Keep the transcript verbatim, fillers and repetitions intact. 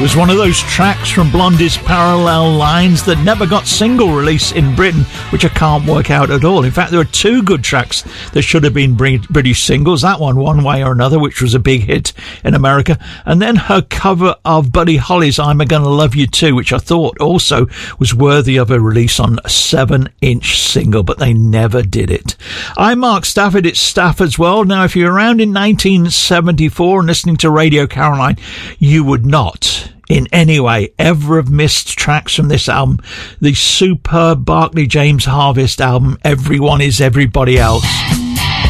It was one of those tracks from Blondie's Parallel Lines that never got single release in Britain, which I can't work out at all. In fact, there are two good tracks that should have been British singles. That one, One Way or Another, which was a big hit in America, and then her cover of Buddy Holly's I'm Gonna Love You Too, which I thought also was worthy of a release on a seven-inch single, but they never did it. I'm Mark Stafford, it's Stafford's World. Now, if you're around in nineteen seventy-four and listening to Radio Caroline, you would not in any way ever have missed tracks from this album, the superb Barclay James Harvest album, Everyone Is Everybody Else.